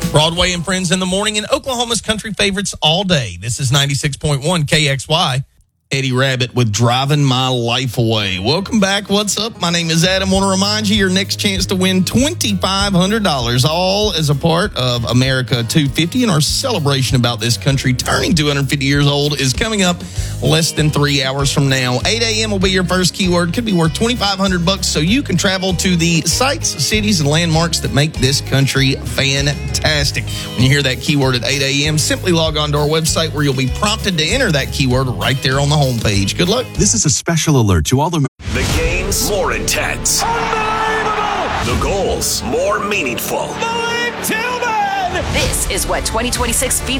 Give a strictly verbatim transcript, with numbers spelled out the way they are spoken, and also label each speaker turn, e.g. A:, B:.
A: Broadway and Friends in the morning, and Oklahoma's country favorites all day. This is ninety-six point one K X Y. Eddie Rabbitt with Driving My Life Away. Welcome back. What's up? My name is Adam. I want to remind you your next chance to win twenty-five hundred dollars, all as a part of America two fifty, and our celebration about this country turning two hundred fifty years old is coming up less than three hours from now. eight a.m. will be your first keyword. Could be worth twenty-five hundred bucks, so you can travel to the sites, cities, and landmarks that make this country fantastic. When you hear that keyword at eight a.m., simply log on to our website where you'll be prompted to enter that keyword right there on the homepage. Good luck.
B: This is a special alert to all the...
C: The game's more intense. Unbelievable! The goals more meaningful.
D: Malik Tillman!
E: This is what twenty twenty-six FIFA